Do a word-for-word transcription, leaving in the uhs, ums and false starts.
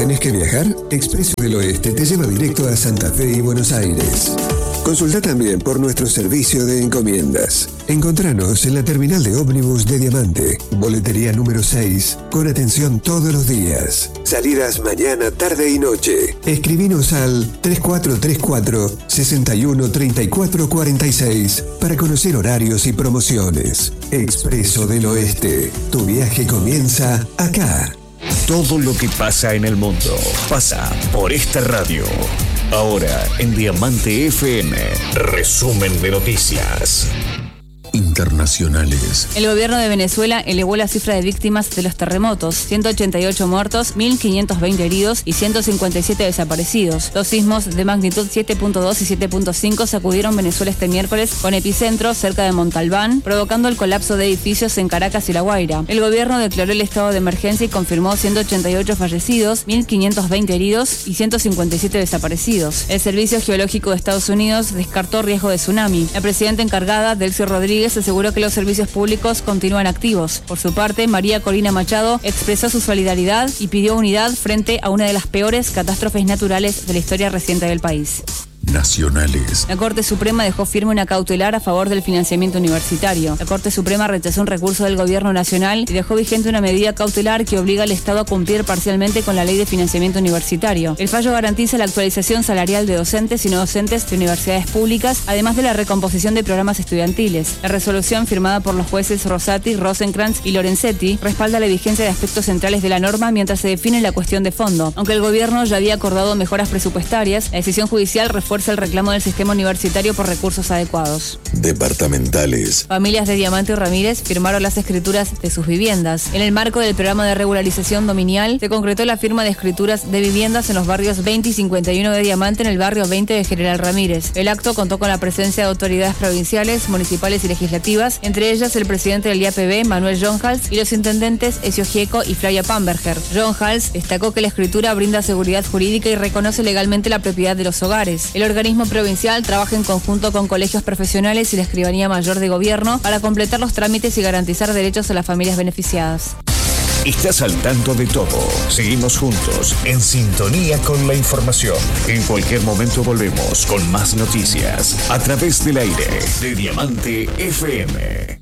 ¿Tenés que viajar? Expreso del Oeste te lleva directo a Santa Fe y Buenos Aires. Consulta también por nuestro servicio de encomiendas. Encontranos en la terminal de ómnibus de Diamante, boletería número seis, con atención todos los días. Salidas mañana, tarde y noche. Escribinos al tres cuatro tres cuatro, seis uno tres cuatro cuatro seis para conocer horarios y promociones. Expreso del Oeste. Tu viaje comienza acá. Todo lo que pasa en el mundo pasa por esta radio. Ahora en Diamante F M, resumen de noticias internacionales. El gobierno de Venezuela elevó la cifra de víctimas de los terremotos: ciento ochenta y ocho muertos, mil quinientos veinte heridos y ciento cincuenta y siete desaparecidos. Dos sismos de magnitud siete punto dos y siete punto cinco sacudieron Venezuela este miércoles, con epicentro cerca de Montalbán, provocando el colapso de edificios en Caracas y La Guaira. El gobierno declaró el estado de emergencia y confirmó ciento ochenta y ocho fallecidos, mil quinientos veinte heridos y ciento cincuenta y siete desaparecidos. El Servicio Geológico de Estados Unidos descartó riesgo de tsunami. La presidenta encargada, Delcy Rodríguez, aseguró que los servicios públicos continúan activos. Por su parte, María Corina Machado expresó su solidaridad y pidió unidad frente a una de las peores catástrofes naturales de la historia reciente del país. Nacionales. La Corte Suprema dejó firme una cautelar a favor del financiamiento universitario. La Corte Suprema rechazó un recurso del Gobierno Nacional y dejó vigente una medida cautelar que obliga al Estado a cumplir parcialmente con la Ley de Financiamiento Universitario. El fallo garantiza la actualización salarial de docentes y no docentes de universidades públicas, además de la recomposición de programas estudiantiles. La resolución, firmada por los jueces Rosati, Rosenkrantz y Lorenzetti, respalda la vigencia de aspectos centrales de la norma mientras se define la cuestión de fondo. Aunque el Gobierno ya había acordado mejoras presupuestarias, la decisión judicial refuerza el reclamo del sistema universitario por recursos adecuados. Departamentales. Familias de Diamante y Ramírez firmaron las escrituras de sus viviendas. En el marco del programa de regularización dominial, se concretó la firma de escrituras de viviendas en los barrios veinte y cincuenta y uno de Diamante, en el barrio veinte de General Ramírez. El acto contó con la presencia de autoridades provinciales, municipales y legislativas, entre ellas el presidente del I A P B, Manuel Jonhals, y los intendentes Ezio Gieco y Flavia Pamberger. Jonhals destacó que la escritura brinda seguridad jurídica y reconoce legalmente la propiedad de los hogares. El organismo provincial trabaja en conjunto con colegios profesionales y la Escribanía Mayor de Gobierno para completar los trámites y garantizar derechos a las familias beneficiadas. Estás al tanto de todo. Seguimos juntos, en sintonía con la información. En cualquier momento volvemos con más noticias a través del aire de Diamante F M.